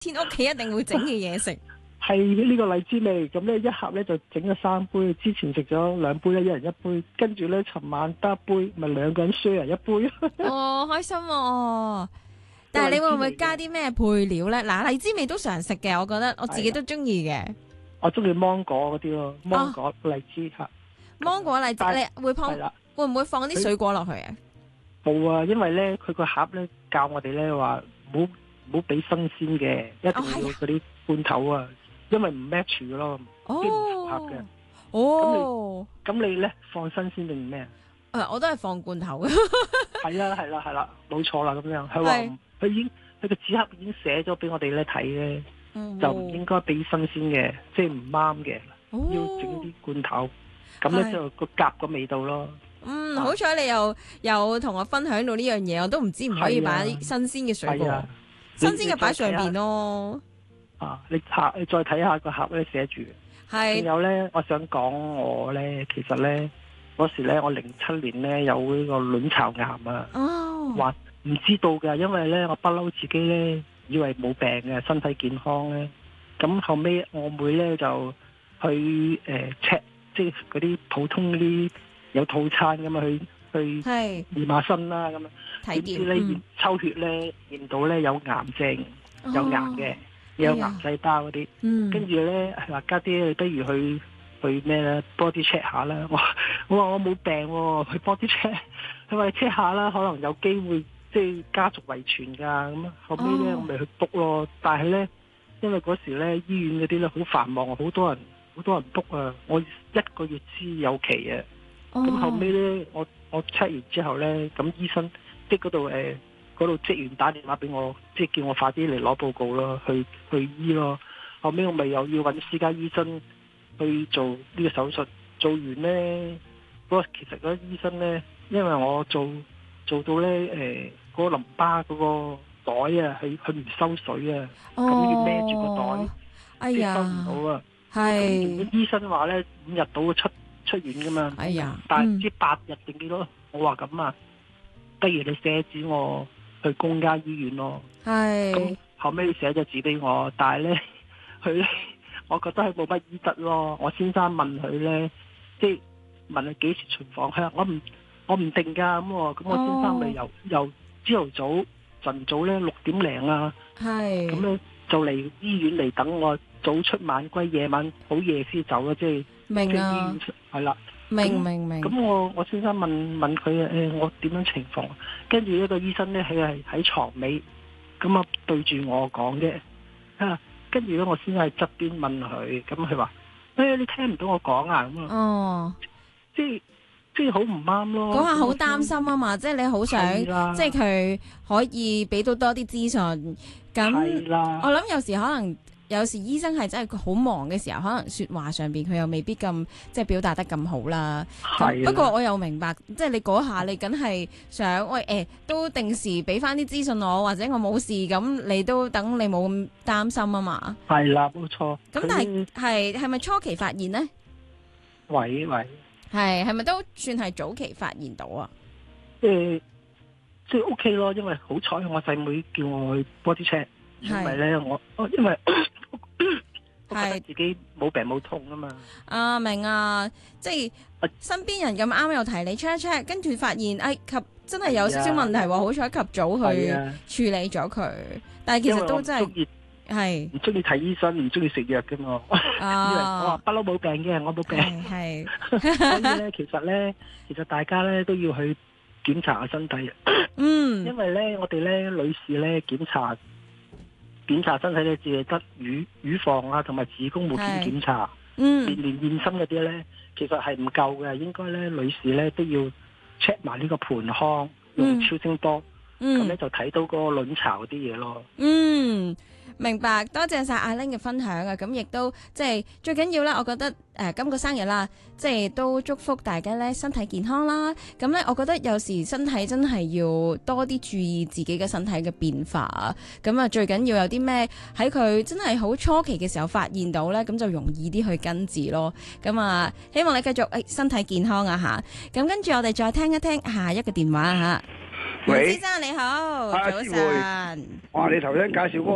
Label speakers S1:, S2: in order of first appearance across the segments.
S1: 天屋企一定會整嘅嘢食。
S2: 係呢個荔枝味，咁咧一盒咧就整咗3杯，之前食咗2杯咧，一人1杯，跟住咧尋晚得1杯，咪2個人 share 1杯。
S1: 哦，開心喎！但係你會唔會加啲咩配料咧？嗱，荔枝味都常食嘅，我覺得我自己都中意嘅。
S2: 我中意芒果嗰啲咯，芒果、荔枝嚇。
S1: 芒果、荔枝，你會會唔會放啲水果落去啊？
S2: 冇啊，因為咧佢個盒咧教我哋咧話唔好俾新鮮嘅，一定要嗰啲罐頭啊，因為唔 match 嘅咯，啲唔符合嘅。
S1: 哦，
S2: 咁你咧放新鮮定咩啊？
S1: 我都係放罐頭嘅。
S2: 係啦，冇錯啦，咁樣佢話佢個紙盒已經寫咗俾我哋咧睇咧，就唔應該俾新鮮嘅，即係唔啱嘅，要整啲罐頭，咁咧就個夾個味道咯。
S1: 好彩你又同我分享到呢樣嘢，我都唔知唔可以擺新鮮嘅水果，新鮮嘅擺上邊咯。
S2: 你再睇下個盒咧寫住。係。仲有咧，我想講我咧，其實咧嗰時咧，我07年咧有呢個卵巢癌啊。哦。話唔知道㗎，因為咧我不嬲自己咧以為冇病嘅，身體健康咧。咁後尾我妹咧就去check，即係嗰啲普通嗰啲。有套餐咁啊，去驗下身啦，咁啊，點知咧驗抽血咧驗到咧有癌症，有癌嘅，有癌細胞嗰啲，跟住咧話家姐你不如去咩咧 body check 下啦，我話我冇病喎，去 body check，佢話你 check 下啦，可能有機會即係家族遺傳㗎，咁啊後尾咧我咪去 book 咯，但係咧因為嗰時咧醫院嗰啲咧好繁忙，好多人 book 啊，我1個月之有期啊。咁後尾咧，我 check 完之後咧，咁醫生即係嗰度職員打電話俾我，即係叫我快啲嚟攞報告咯，去醫咯。後尾我咪又要揾私家醫生去做呢個手術，做完咧，其實嗰個醫生咧，因為我做到咧嗰個淋巴嗰個袋啊，佢唔收水啊，咁要孭住個袋，即係收唔到啊。係。醫生話咧5日到出院噶嘛，但係唔知8日定幾多？我話咁啊，不如你寫紙我去公家醫院咯。係。咁後尾寫咗紙俾我，但係咧佢咧，我覺得佢冇乜醫德咯。我先生問佢咧，即係問佢幾時巡房，佢話我唔定噶咁我先生咪由朝頭早晨早咧6點零啊，係咁咧就嚟醫院嚟等我，早出晚歸，夜晚好夜先走咯，即係。明啊，係啦，明。咁我先生問佢我點樣情況？跟住一個醫生咧，佢係喺床尾，咁啊對住我講啫。跟住咧我先生喺側邊問佢，咁佢話：你聽唔到我講啊？咁啊，哦，即係好唔啱咯。嗰下好擔心啊嘛，即係你好想，即係佢可以俾到多啲資訊。咁我諗有時可能。有時醫生係真係好忙嘅時候，可能說話上邊佢又未必咁即係表達得咁好啦。不過我又明白，即係你嗰下你梗係想都定時俾翻啲資訊我，或者我冇事咁，你都等你冇咁擔心啊嘛。係啦，冇錯。咁但係咪初期發現呢？喂，係咪都算係早期發現到啊？即係 OK 咯，因為好彩我細妹叫我去 body check，因為咧因為我覺得自己冇病冇痛啊嘛。明啊，即係身邊人咁啱又提你 check 一 check， 跟住發現真係有少少問題喎，好彩及早去處理咗佢。但係其實都真係唔中意睇醫生，唔中意食藥嘅嘛。因為我話不嬲冇病嘅，我冇病。係，所以咧，其實大家咧都要去檢查下身體。因為咧我哋咧女士咧檢查身體咧，只係得乳房啊，同埋子宮每天檢查，連驗身嗰啲咧，其實係唔夠嘅。應該咧，女士咧都要 check 埋呢個盆腔，用超聲波，咁咧就睇到嗰個卵巢嗰啲嘢咯。明白，多謝晒阿 Ling 嘅分享啊！咁亦都即係最緊要啦，我覺得今個生日啦，即係都祝福大家咧身體健康啦。咁咧，我覺得有時身體真係要多啲注意自己嘅身體嘅變化啊。咁啊，最緊要有啲咩喺佢真係好初期嘅時候發現到咧，咁就容易啲去根治咯。咁啊，希望你繼續身體健康啊吓。咁跟住我哋再聽一聽下一個電話吓。喂，先生你好，早晨。
S3: 哇，你頭先介紹嗰個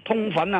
S3: 通粉啊。